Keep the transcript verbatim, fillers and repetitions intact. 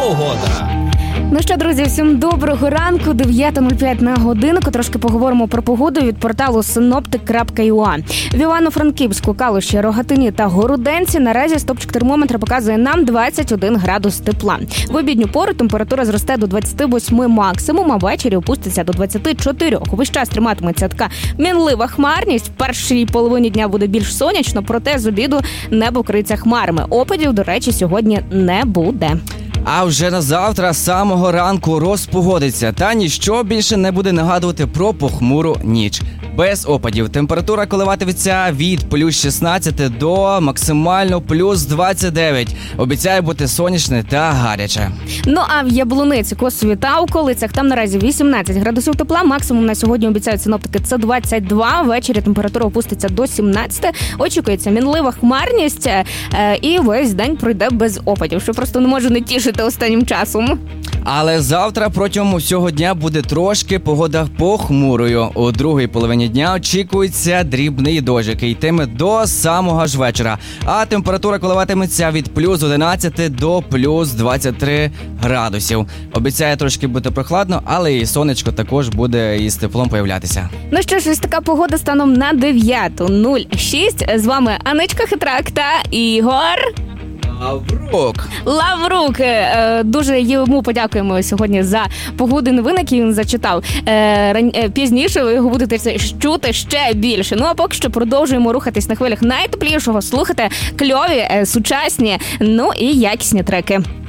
Погода. Ну що, друзі, всім доброго ранку, дев'ята нуль п'ять на годинку. Трошки поговоримо про погоду від порталу синоптик крапка ю а. В Івано-Франківську, Калуші, Рогатині та Городенці наразі стопчик термометра показує нам двадцять один градус тепла. В обідню пору температура зросте до двадцять вісім максимум, а ввечері опуститься до двадцять чотири. Весь час триматиметься така мінлива хмарність. В першій половині дня буде більш сонячно, проте з обіду небо вкриється хмарами. Опадів, до речі, сьогодні не буде. А вже на завтра з самого ранку розпогодиться, та ніщо більше не буде нагадувати про похмуру ніч. Без опадів. Температура коливатиметься від плюс шістнадцять до максимально плюс двадцять дев'ять. Обіцяє бути сонячне та гаряче. Ну а в Яблуниці, Косові та околицях там наразі вісімнадцять градусів тепла. Максимум на сьогодні обіцяють синоптики – це двадцять два. Ввечері температура опуститься до сімнадцяти. Очікується мінлива хмарність е, і весь день пройде без опадів, що просто не може не тішити останнім часом. Але завтра протягом усього дня буде трошки погода похмурою. У другій половині дня очікується дрібний дощ, який йтиме до самого ж вечора. А температура коливатиметься від плюс одинадцять до плюс двадцять три градусів. Обіцяє трошки бути прохладно, але і сонечко також буде із теплом появлятися. Ну що ж, ось така погода станом на дев'ята нуль шість. З вами Аничка Хитрак та Ігор... Лаврук. Лаврук. Дуже йому подякуємо сьогодні за погоди новини, які він зачитав. Пізніше ви його будете чути ще більше. Ну а поки що продовжуємо рухатись на хвилях найтеплішого. Слухайте кльові, сучасні, ну і якісні треки.